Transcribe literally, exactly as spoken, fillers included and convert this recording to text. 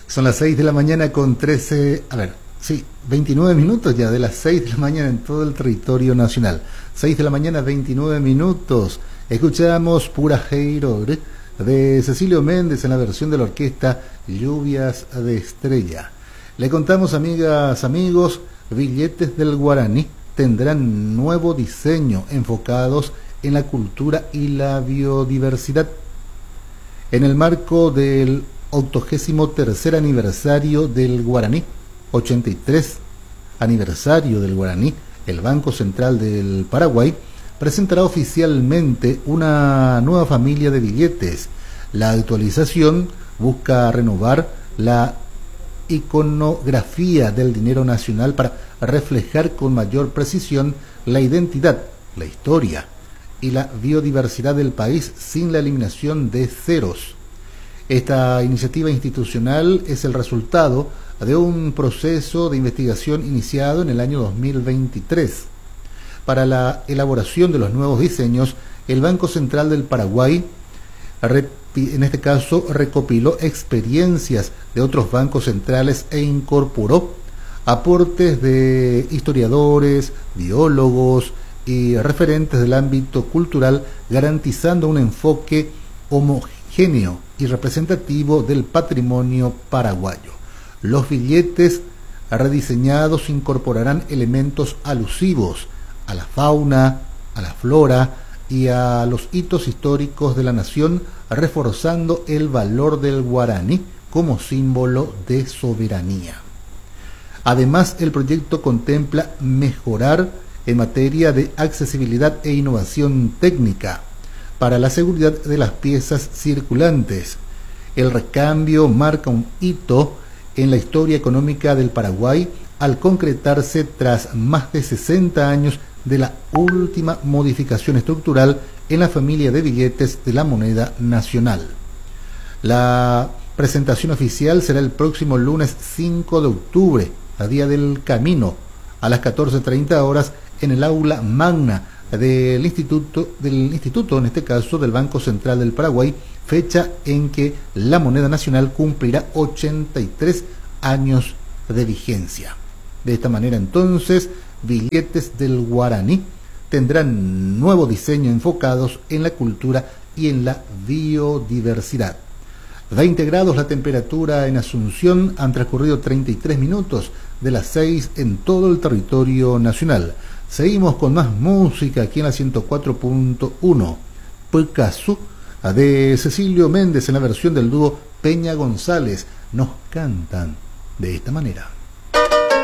Son las seis de la mañana con trece, a ver, sí, veintinueve minutos ya de las seis de la mañana en todo el territorio nacional. seis de la mañana, veintinueve minutos. Escuchamos Pura Heiro de Cecilio Méndez en la versión de la orquesta Lluvias de Estrella. Le contamos, amigas, amigos, Billetes del Guaraní tendrán nuevo diseño enfocados en la cultura y la biodiversidad. En el marco del octogésimo tercer aniversario del Guaraní, ochenta y tres aniversario del Guaraní, el Banco Central del Paraguay presentará oficialmente una nueva familia de billetes. La actualización busca renovar la iconografía del dinero nacional para reflejar con mayor precisión la identidad, la historia y la biodiversidad del país sin la eliminación de ceros. Esta iniciativa institucional es el resultado de un proceso de investigación iniciado en el año dos mil veintitrés. Para la elaboración de los nuevos diseños, el Banco Central del Paraguay, en este caso, recopiló experiencias de otros bancos centrales e incorporó aportes de historiadores, biólogos y referentes del ámbito cultural, garantizando un enfoque homogéneo y representativo del patrimonio paraguayo. Los billetes rediseñados incorporarán elementos alusivos a la fauna, a la flora y a los hitos históricos de la nación, reforzando el valor del guaraní como símbolo de soberanía. Además, el proyecto contempla mejorar en materia de accesibilidad e innovación técnica para la seguridad de las piezas circulantes. El recambio marca un hito en la historia económica del Paraguay al concretarse tras más de sesenta años de la última modificación estructural en la familia de billetes de la moneda nacional. La presentación oficial será el próximo lunes cinco de octubre, a Día del Camino, a las catorce treinta horas en el aula magna del instituto, del instituto, en este caso del Banco Central del Paraguay, fecha en que la moneda nacional cumplirá ochenta y tres años de vigencia. De esta manera, entonces, billetes del Guaraní tendrán nuevo diseño enfocados en la cultura y en la biodiversidad. veinte grados la temperatura en Asunción, han transcurrido treinta y tres minutos de las seis en todo el territorio nacional. Seguimos con más música aquí en la ciento cuatro punto uno. Picasso de Cecilio Méndez en la versión del dúo Peña González nos cantan de esta manera.